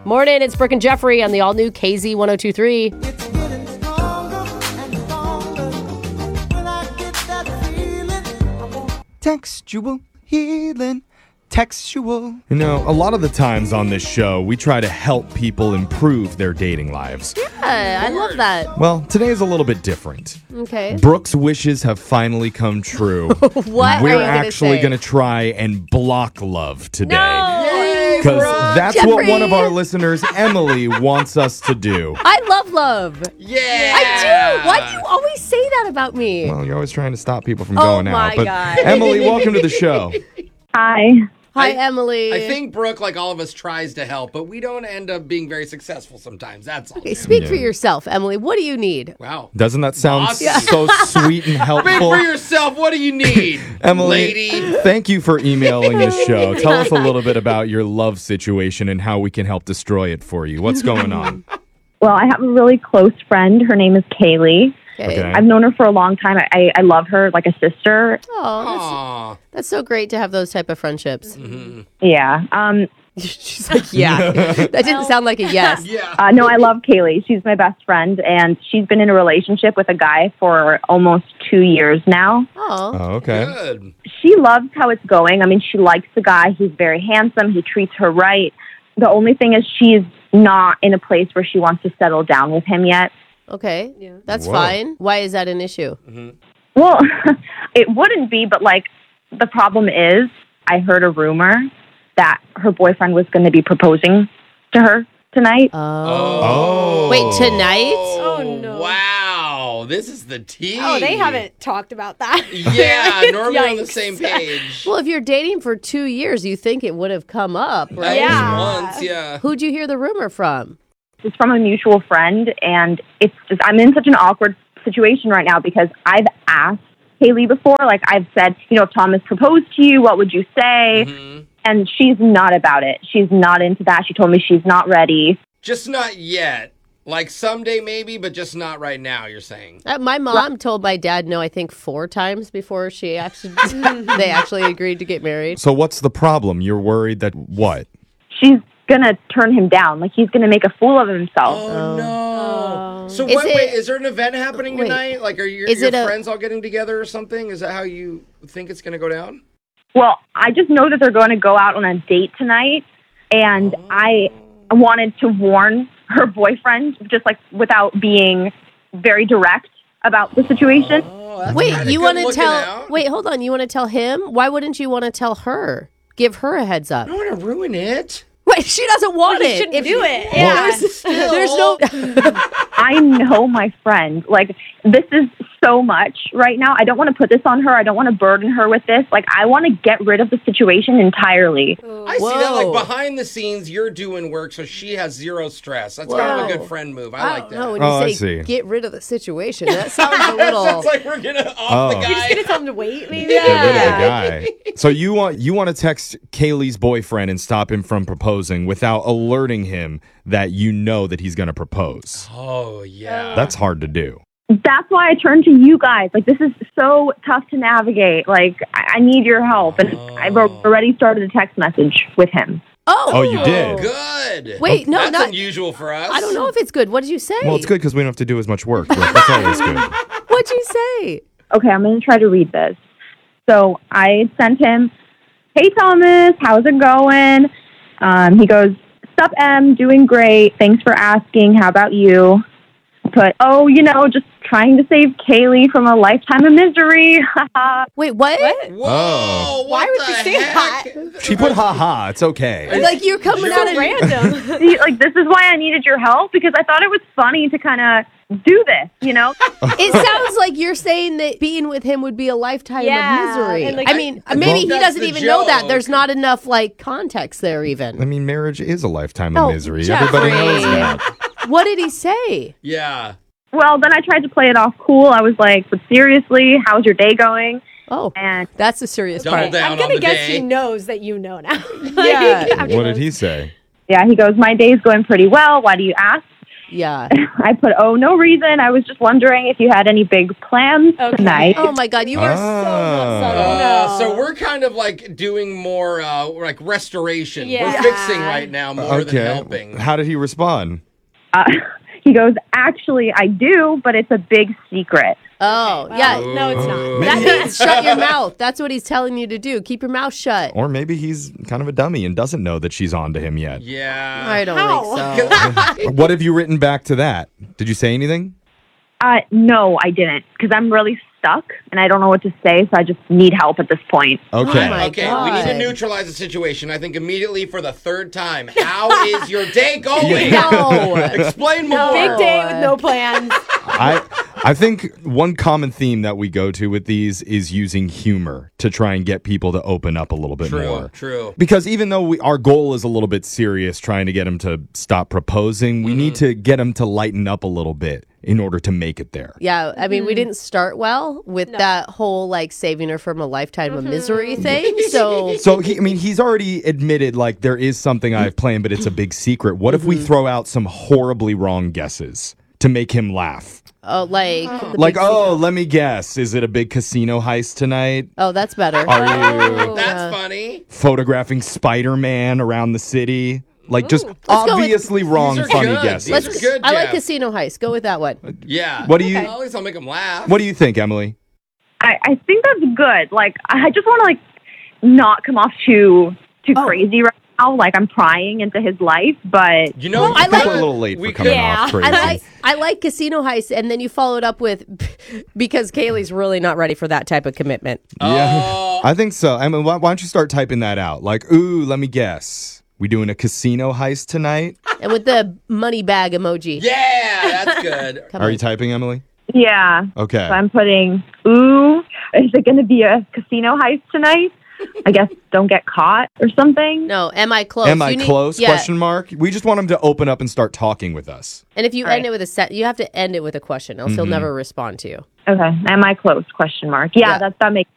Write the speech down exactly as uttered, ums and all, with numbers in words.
Morning, it's Brooke and Jeffrey on the all-new K Z one oh two three. Textual healing. Textual. You know, a lot of the times on this show, we try to help people improve their dating lives. Yeah, I love that. Well, today is a little bit different. Okay. Brooke's wishes have finally come true. What We're are you gonna actually say? going to try and block love today. No! Because that's what Jeffrey! one of our listeners, Emily, wants us to do. I love love. Yeah. I do. Why do you always say that about me? Well, you're always trying to stop people from Oh going my out. But God. Emily, welcome to the show. Hi. Hi, I- Emily. I think Brooke, like all of us, tries to help, but we don't end up being very successful sometimes. That's all. Okay, speak for Yeah. yourself, Emily. What do you need? Wow. Doesn't that sound Boss. so sweet and Speak helpful? for yourself. What do you need, Emily, lady? thank you for emailing the show. Tell us a little bit about your love situation and how we can help destroy it for you. What's going on? Well, I have a really close friend. Her name is Kaylee. Okay. I've known her for a long time. I, I love her like a sister. Oh, that's, Aw. that's so great to have those type of friendships. Yeah. Um. She's like, yeah. That didn't sound like a yes. Yeah. Uh, no, I love Kaylee. She's my best friend, and she's been in a relationship with a guy for almost two years now. Oh. Oh, okay. Good. She loves how it's going. I mean, she likes the guy. He's very handsome. He treats her right. The only thing is she's not in a place where she wants to settle down with him yet. Okay. That's Whoa. fine. Why is that an issue? Well, it wouldn't be, but like the problem is I heard a rumor that her boyfriend was going to be proposing to her tonight. Oh. Oh. Wait, tonight? Oh, no. Wow. This is the tea. Oh, they haven't talked about that. Yeah, normally on the Yikes. same page. Well, if you're dating for two years, you think it would have come up, At right? least Yeah. once, yeah. Who'd you hear the rumor from? It's from a mutual friend, and it's just I'm in such an awkward situation right now because I've asked Haley before, like I've said, you know, if Thomas proposed to you, what would you say? Mhm. And she's not about it. She's not into that. She told me she's not ready. Just not yet. Like someday maybe, but just not right now, you're saying. Uh, my mom told my dad no, I think four times before she actually they actually agreed to get married. So what's the problem? You're worried that what? She's gonna turn him down. Like he's gonna make a fool of himself. Oh, no. So Is what, it- wait, is there an event happening wait. tonight? Like are your, Is your it a- friends all getting together or something? Is that how you think it's going to go down? Well, I just know that they're going to go out on a date tonight, and I wanted to warn her boyfriend, just like without being very direct about the situation. Oh, that's Wait, kinda you good want to looking tell out. Wait, hold on. You want to tell him? Why wouldn't you want to tell her? Give her a heads up. I don't want to ruin it. Wait, she doesn't want You it. shouldn't If do you- it. Yeah. There's, there's no I know my friend. Like, this is so much right now. I don't want to put this on her. I don't want to burden her with this. Like, I want to get rid of the situation entirely. I see that Whoa. like behind the scenes you're doing work so she has zero stress. That's kind of a Whoa. good friend move. I, I like don't that. know. When you Oh, I say see. get rid of the situation, that sounds a little. Sounds like we're gonna off Oh. the You're guy. You're just going to tell them to wait, maybe? Get rid of Yeah. the guy. So you want you want to text Kaylee's boyfriend and stop him from proposing without alerting him that you know that he's going to propose. Oh yeah. That's hard to do. That's why I turned to you guys. Like, this is so tough to navigate. Like, I, I need your help. And I've al- already started a text message with him. Oh, Oh, you did? Good. Wait, no, That's not. unusual for us. I don't know if it's good. What did you say? Well, it's good because we don't have to do as much work. Brooke. That's always good. What'd you say? Okay, I'm going to try to read this. So I sent him, hey, Thomas, how's it going? Um, he goes, sup, Em, doing great. Thanks for asking. How about you? I put, oh, you know, just trying to save Kaylee from a lifetime of misery. Wait, what? Whoa. Oh. What Why would the you say heck? She put ha ha. It's okay. Like you're coming You're out of Random. See, like, this is why I needed your help, because I thought it was funny to kind of do this, you know? It sounds like you're saying that being with him would be a lifetime Yeah, of misery. and, like, I mean, I- maybe Well, he that's doesn't the even know that. joke. There's not enough like context there even. I mean, marriage is a lifetime Oh, of misery. Jeffrey. Everybody knows that. What did he say? Yeah. Well, then I tried to play it off cool. I was like, but seriously, how's your day going? Oh, And that's the serious Double part. down I'm on gonna the guess day. he knows that you know now. Yeah. After What did those- he say? yeah, he goes, my day's going pretty well. Why do you ask? Yeah. I put, oh, no reason. I was just wondering if you had any big plans Okay. tonight. Oh my God, you are so Ah. not subtle. Uh, No. So we're kind of like doing more uh, like restoration. Yeah. We're fixing right now more than Okay. helping. How did he respond? Uh, he goes, actually, I do, but it's a big secret. Oh, Well, yeah. no, it's not. That means shut your mouth. That's what he's telling you to do. Keep your mouth shut. Or maybe he's kind of a dummy and doesn't know that she's on to him yet. Yeah. I don't How? think so. What have you written back to that? Did you say anything? Uh, no, I didn't, because I'm really stuck, and I don't know what to say, so I just need help at this point. Okay. Oh my Okay, we need to God. neutralize the situation. I think immediately for the third time. How is your day going? No. Explain more. Big day with no plans. I I think one common theme that we go to with these is using humor to try and get people to open up a little bit True, more. true. Because even though we, our goal is a little bit serious, trying to get him to stop proposing, we Mm-hmm. need to get him to lighten up a little bit in order to make it there. Yeah, I mean, we didn't start well with that whole like saving her from a lifetime of misery thing. So, So he, I mean, he's already admitted like there is something I've planned, but it's a big secret. What if we throw out some horribly wrong guesses to make him laugh? oh, like, the Like, big- oh, let me guess. Is it a big casino heist tonight? oh, that's better. Are you That's funny. photographing Spider-Man around the city? Like, just go with- obviously wrong, These are funny good. guesses. These Let's. are good, I like Jeff. Casino Heist. Go with that one. Yeah. What do you- Well, at least I'll make him laugh. What do you think, Emily? I, I think that's good. Like, I just want to, like, not come off too too Oh. crazy right now. Like, I'm prying into his life, but You know, Well, you I I think like- we're a little late we for coming could- Yeah. off crazy. I like I like Casino Heist, and then you followed up with because Kaylee's really not ready for that type of commitment. Yeah, Oh. I think so. I mean, why, why don't you start typing that out? Like, ooh, let me guess. We doing a casino heist tonight? And with the money bag emoji. Yeah, that's good. Come Are on. you typing, Emily? yeah. Okay. So I'm putting, ooh, is it going to be a casino heist tonight? I guess don't get caught or something. No, am I close? Am I You need- close? Yeah. Question mark. We just want him to open up and start talking with us. And if you All end right. it with a set, you have to end it with a question, else he'll never respond to you. Okay. Am I close? Question mark. Yeah, Yeah. that that makes